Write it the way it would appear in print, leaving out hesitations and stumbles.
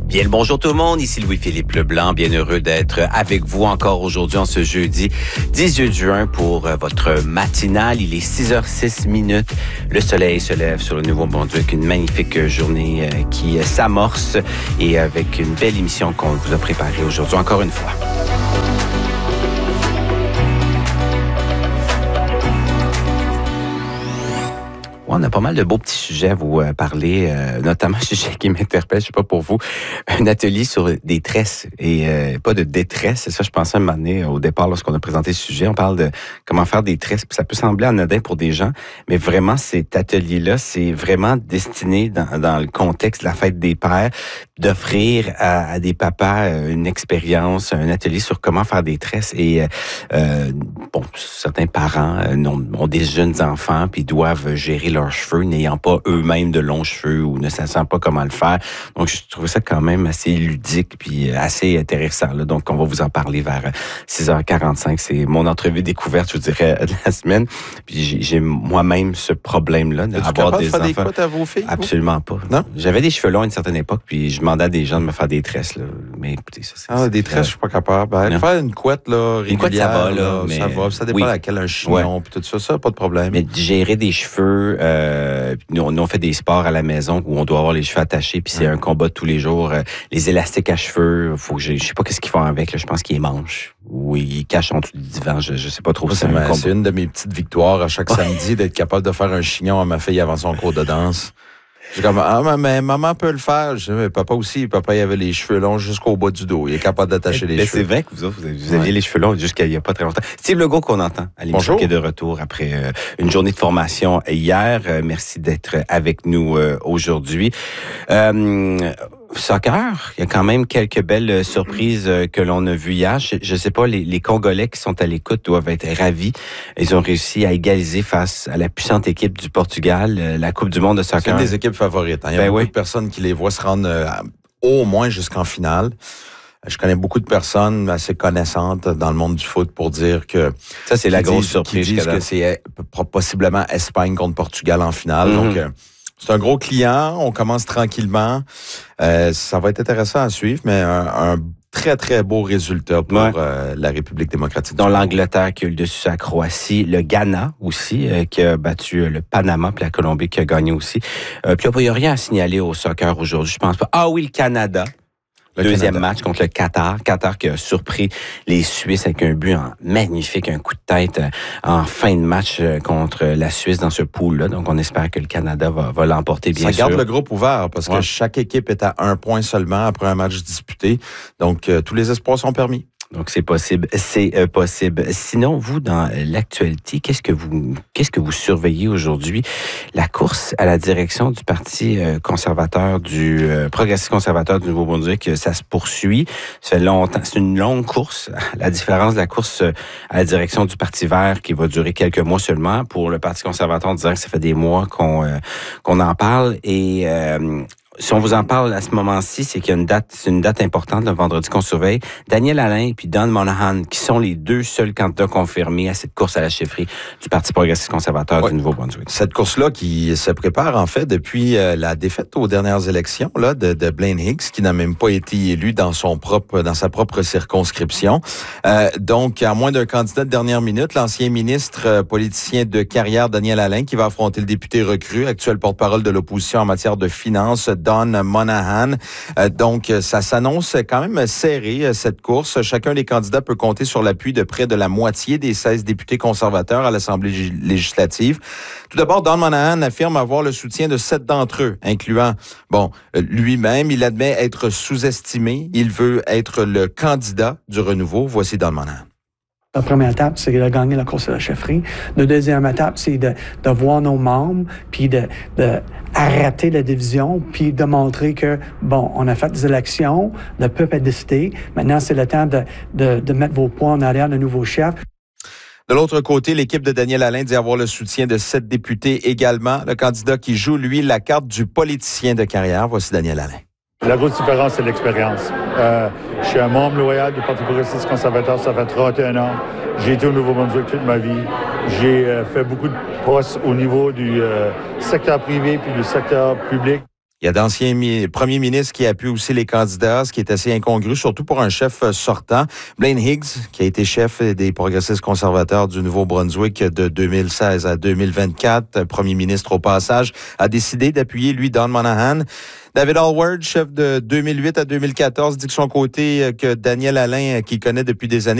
Bien le bonjour tout le monde, ici Louis-Philippe Leblanc, bien heureux d'être avec vous encore aujourd'hui en ce jeudi 18 juin pour votre matinale. Il est 6h06. Le soleil se lève sur le Nouveau-Brunswick, une magnifique journée qui s'amorce et avec une belle émission qu'on vous a préparée aujourd'hui encore une fois. On a pas mal de beaux petits sujets à vous parler, notamment un sujet qui m'interpelle, je sais pas pour vous, un atelier sur des tresses et pas de détresse. C'est ça, je pensais un moment donné au départ lorsqu'on a présenté ce sujet. On parle de comment faire des tresses, puis ça peut sembler anodin pour des gens, mais vraiment cet atelier-là, c'est vraiment destiné dans le contexte de la fête des pères, d'offrir à des papas une expérience, un atelier sur comment faire des tresses. Et bon, certains parents ont des jeunes enfants puis doivent gérer leurs cheveux, n'ayant pas eux-mêmes de longs cheveux ou ne sachant pas comment le faire. Donc, je trouvais ça quand même assez ludique puis assez intéressant. Là. Donc, on va vous en parler vers 6h45. C'est mon entrevue découverte, je vous dirais, de la semaine. Puis j'ai moi-même ce problème-là d'avoir des enfants. Des couettes à vos filles? Absolument pas. Non? J'avais des cheveux longs à une certaine époque, puis je demandais à des gens de me faire des tresses. Là. Mais écoutez, ça c'est... des tresses, je suis pas capable. Faire une couette là, régulière, une couette, ça va. Là, mais... Ça va. Ça dépend laquelle, un chignon, puis tout ça, pas de problème. Mais gérer des cheveux... nous, on fait des sports à la maison où on doit avoir les cheveux attachés, puis c'est un combat de tous les jours. Les élastiques à cheveux, faut que je sais pas qu'est-ce qu'ils font avec. Là, je pense qu'ils les mangent ou ils cachent en dessous du divan. Je sais pas trop. C'est une de mes petites victoires à chaque samedi d'être capable de faire un chignon à ma fille avant son cours de danse. J'ai comme, mais maman peut le faire. Je dis, mais papa aussi. Papa, il avait les cheveux longs jusqu'au bas du dos. Il est capable d'attacher les cheveux. C'est vrai que vous aviez les cheveux longs jusqu'à il n'y a pas très longtemps. Steve Legault qu'on entend à l'émission qui est de retour après une journée de formation hier. Merci d'être avec nous aujourd'hui. Soccer, il y a quand même quelques belles surprises que l'on a vues hier. Je sais pas, les Congolais qui sont à l'écoute doivent être ravis. Ils ont réussi à égaliser face à la puissante équipe du Portugal, la Coupe du monde de soccer. C'est une des équipes favorites. Il y a beaucoup de personnes qui les voient se rendre au moins jusqu'en finale. Je connais beaucoup de personnes assez connaissantes dans le monde du foot pour dire que... Ça, c'est la grosse surprise. Qui disent que c'est possiblement Espagne contre Portugal en finale. Donc, c'est un gros client. On commence tranquillement. Ça va être intéressant à suivre, mais un très, très beau résultat pour la République démocratique. Dont l'Angleterre qui a eu le dessus sur la Croatie, le Ghana aussi, qui a battu le Panama, puis la Colombie qui a gagné aussi. Puis il n'y a rien à signaler au soccer aujourd'hui, je pense pas. Ah oui, le Canada. Deuxième match contre le Qatar. Qatar qui a surpris les Suisses avec un but magnifique, un coup de tête en fin de match contre la Suisse dans ce pool-là. Donc, on espère que le Canada va l'emporter, bien sûr. Ça garde le groupe ouvert parce que chaque équipe est à 1 point seulement après un match disputé. Donc, tous les espoirs sont permis. Donc, c'est possible. Sinon, vous, dans l'actualité, qu'est-ce que vous surveillez aujourd'hui? La course à la direction du Parti conservateur, du progressiste conservateur du Nouveau-Brunswick, ça se poursuit. Ça fait longtemps. C'est une longue course. La différence de la course à la direction du Parti vert qui va durer quelques mois seulement. Pour le Parti conservateur, on dirait que ça fait des mois qu'on en parle et... si on vous en parle à ce moment-ci, c'est qu'il y a c'est une date importante, le vendredi qu'on surveille. Daniel Alain et puis Don Monahan, qui sont les deux seuls candidats confirmés à cette course à la chefferie du Parti progressiste conservateur du Nouveau-Brunswick. Cette course-là qui se prépare, en fait, depuis la défaite aux dernières élections là, de Blaine Higgs, qui n'a même pas été élu dans sa propre circonscription. Donc, à moins d'un candidat de dernière minute, l'ancien ministre politicien de carrière, Daniel Alain, qui va affronter le député recru, actuel porte-parole de l'opposition en matière de finances, Don Monahan. Donc, ça s'annonce quand même serré, cette course. Chacun des candidats peut compter sur l'appui de près de la moitié des 16 députés conservateurs à l'Assemblée législative. Tout d'abord, Don Monahan affirme avoir le soutien de 7 d'entre eux, incluant, lui-même, il admet être sous-estimé. Il veut être le candidat du renouveau. Voici Don Monahan. La première étape, c'est de gagner la course à la chefferie. La deuxième étape, c'est de voir nos membres, puis de arrêter la division, puis de montrer que, on a fait des élections, le peuple a décidé. Maintenant, c'est le temps de mettre vos points en arrière, le nouveau chef. De l'autre côté, l'équipe de Daniel Alain dit avoir le soutien de 7 députés également. Le candidat qui joue, lui, la carte du politicien de carrière. Voici Daniel Alain. La grosse différence, c'est l'expérience. Je suis un membre loyal du Parti progressiste conservateur, ça fait 31 ans. J'ai été au Nouveau-Brunswick toute ma vie. J'ai fait beaucoup de postes au niveau du secteur privé puis du secteur public. Il y a d'anciens premiers ministres qui appuient aussi les candidats, ce qui est assez incongru, surtout pour un chef sortant. Blaine Higgs, qui a été chef des progressistes conservateurs du Nouveau-Brunswick de 2016 à 2024, premier ministre au passage, a décidé d'appuyer, lui, Don Monahan. David Alward, chef de 2008 à 2014, dit de son côté que Daniel Alain, qu'il connaît depuis des années,